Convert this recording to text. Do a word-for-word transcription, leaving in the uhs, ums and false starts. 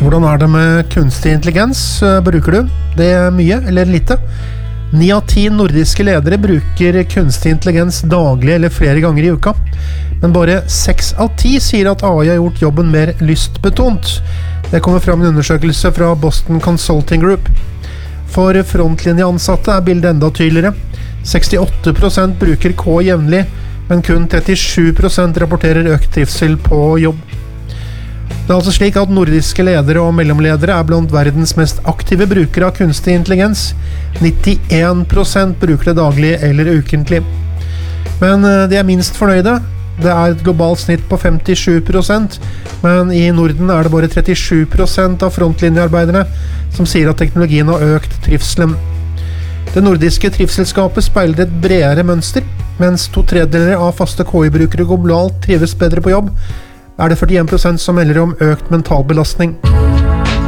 Hvordan er det med kunstig intelligens? Bruker du det mye eller lite? Ni av ti nordiske ledere bruker kunstig intelligens daglig eller flere ganger i uka. Men bare seks av ti sier at A I har gjort jobben mer lystbetont. Det kommer fram en undersøkelse fra Boston Consulting Group. For frontlinjeansatte er bildet enda tydeligere. sekstiåtte prosent bruker K jevnlig, men kun trettisju prosent rapporterer økt trivsel på jobb. Det er altså slik at nordiske ledere og mellomledere er blant verdens mest aktive brukere av kunstig intelligens. nittien prosent bruker det daglig eller ukentlig. Men de er minst fornøyde. Det er et globalt snitt på femtisju prosent, men i Norden er det bare trettisju prosent av frontlinjearbeiderne som sier at teknologien har økt trivselen. Det nordiske trivselskapet speiler et bredere mønster. Mens to tredjedeler av faste K I-brukere globalt trives bedre på jobb, er det førtien prosent som melder om økt mental belastning.